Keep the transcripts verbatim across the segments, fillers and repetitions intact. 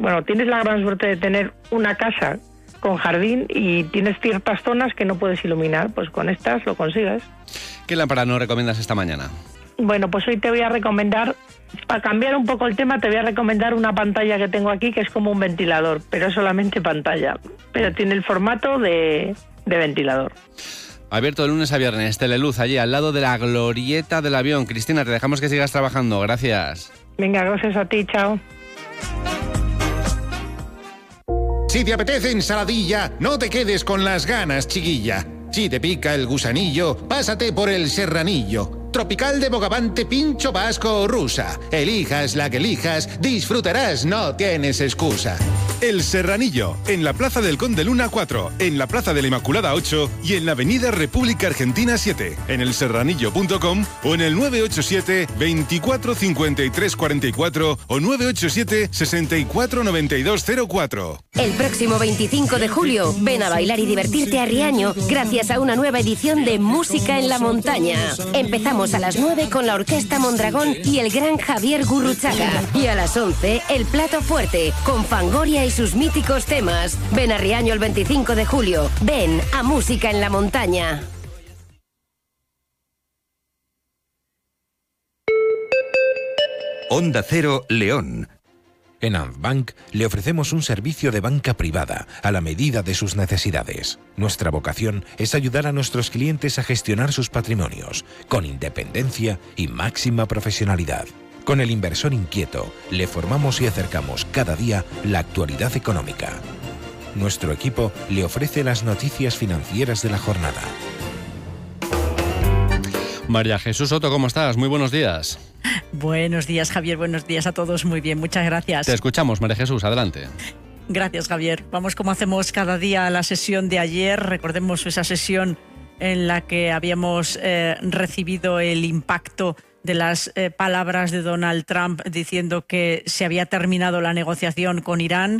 bueno, tienes la gran suerte de tener una casa con jardín y tienes ciertas zonas que no puedes iluminar, pues con estas lo consigues. ¿Qué lámpara nos recomiendas esta mañana? Bueno, pues hoy te voy a recomendar, para cambiar un poco el tema, te voy a recomendar una pantalla que tengo aquí que es como un ventilador, pero es solamente pantalla, pero tiene el formato de, de ventilador. Abierto de lunes a viernes, Teleluz, allí al lado de la glorieta del avión. Cristina, te dejamos que sigas trabajando. Gracias. Venga, gracias a ti, chao. Si te apetece ensaladilla, no te quedes con las ganas, chiquilla. Si te pica el gusanillo, pásate por el serranillo. Tropical de bogavante, pincho vasco o rusa. Elijas la que elijas, disfrutarás, no tienes excusa. El Serranillo, en la Plaza del Conde Luna cuatro, en la Plaza de la Inmaculada ocho y en la Avenida República Argentina siete, en el serranillo punto com o en el nueve ocho siete, veinticuatro, cincuenta y tres, cuarenta y cuatro o nueve ocho siete, sesenta y cuatro, noventa y dos cero cuatro. El próximo veinticinco de julio, ven a bailar y divertirte a Riaño gracias a una nueva edición de Música en la Montaña. Empezamos a las nueve con la Orquesta Mondragón y el gran Javier Gurruchaga. Y a las once, el plato fuerte, con Fangoria y sus míticos temas. Ven a Riaño el veinticinco de julio. Ven a Música en la Montaña. Onda Cero, León. En Antbank le ofrecemos un servicio de banca privada a la medida de sus necesidades. Nuestra vocación es ayudar a nuestros clientes a gestionar sus patrimonios con independencia y máxima profesionalidad. Con el inversor inquieto le formamos y acercamos cada día la actualidad económica. Nuestro equipo le ofrece las noticias financieras de la jornada. María Jesús Soto, ¿cómo estás? Muy buenos días. Buenos días, Javier. Buenos días a todos. Muy bien, muchas gracias. Te escuchamos, María Jesús. Adelante. Gracias, Javier. Vamos como hacemos cada día a la sesión de ayer. Recordemos esa sesión en la que habíamos eh, recibido el impacto de las eh, palabras de Donald Trump diciendo que se había terminado la negociación con Irán.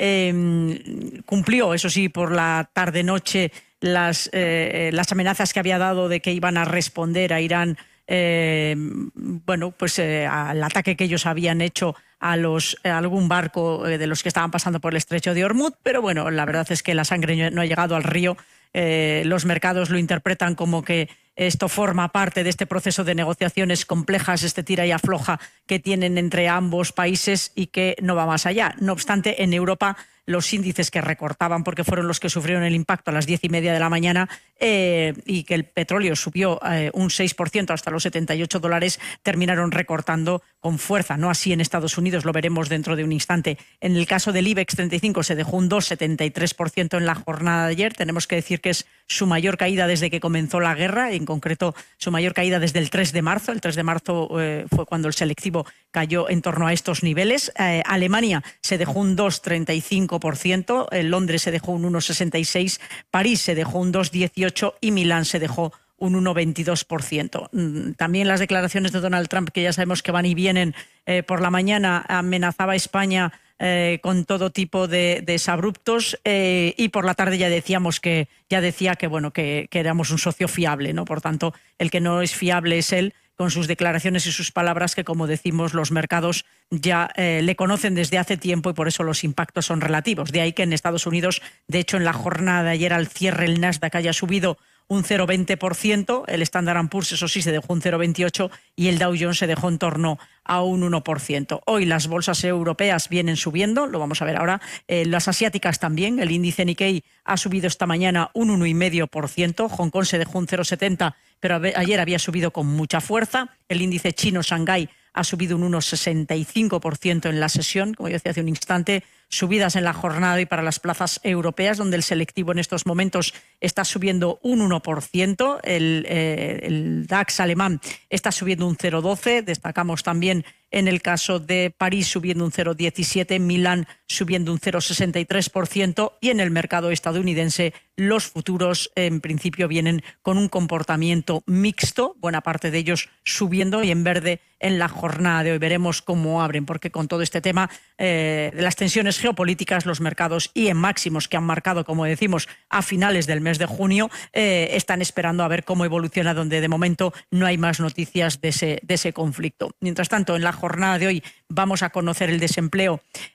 Eh, cumplió, eso sí, por la tarde-noche las, eh, las amenazas que había dado de que iban a responder a Irán, eh, bueno, pues eh, al ataque que ellos habían hecho a los a algún barco eh, de los que estaban pasando por el estrecho de Hormuz. Pero bueno, la verdad es que la sangre no ha llegado al río. Eh, los mercados lo interpretan como que esto forma parte de este proceso de negociaciones complejas, este tira y afloja que tienen entre ambos países y que no va más allá. No obstante, en Europa los índices que recortaban, porque fueron los que sufrieron el impacto a las diez y media de la mañana, eh, y que el petróleo subió eh, un seis por ciento hasta los setenta y ocho dólares, terminaron recortando con fuerza. No así en Estados Unidos, lo veremos dentro de un instante. En el caso del IBEX treinta y cinco se dejó un dos coma setenta y tres por ciento en la jornada de ayer. Tenemos que decir que es su mayor caída desde que comenzó la guerra, en concreto su mayor caída desde el tres de marzo. El tres de marzo eh, fue cuando el selectivo cayó en torno a estos niveles. Eh, Alemania se dejó un dos coma treinta y cinco por ciento, eh, Londres se dejó un uno coma sesenta y seis por ciento, París se dejó un dos coma dieciocho por ciento y Milán se dejó un uno coma veintidós por ciento. También las declaraciones de Donald Trump, que ya sabemos que van y vienen, eh, por la mañana amenazaba a España eh, con todo tipo de desabruptos, eh, y por la tarde ya decíamos que ya decía que bueno que, que éramos un socio fiable, ¿no? Por tanto, el que no es fiable es él, con sus declaraciones y sus palabras, que, como decimos, los mercados ya eh, le conocen desde hace tiempo y por eso los impactos son relativos. De ahí que en Estados Unidos, de hecho, en la jornada de ayer al cierre, el Nasdaq haya subido un cero coma veinte por ciento, el Standard and Poor's, eso sí, se dejó un cero coma veintiocho por ciento y el Dow Jones se dejó en torno a un uno por ciento. Hoy las bolsas europeas vienen subiendo, lo vamos a ver ahora. Eh, las asiáticas también. El índice Nikkei ha subido esta mañana un uno coma cinco por ciento. Hong Kong se dejó un cero coma setenta por ciento, pero ayer había subido con mucha fuerza. El índice chino Shanghái ha subido un uno coma sesenta y cinco por ciento en la sesión, como yo decía hace un instante. Subidas en la jornada y para las plazas europeas, donde el selectivo en estos momentos está subiendo un uno por ciento. El, eh, el DAX alemán está subiendo un cero coma doce por ciento. Destacamos también en el caso de París subiendo un cero coma diecisiete por ciento, Milán subiendo un cero coma sesenta y tres por ciento, y en el mercado estadounidense los futuros en principio vienen con un comportamiento mixto, buena parte de ellos subiendo y en verde en la jornada de hoy. Veremos cómo abren, porque con todo este tema eh, de las tensiones geopolíticas, los mercados y en máximos que han marcado, como decimos, a finales del mes de junio, eh, están esperando a ver cómo evoluciona, donde de momento no hay más noticias de ese, de ese conflicto. Mientras tanto, en la jornada de hoy vamos a conocer el desempleo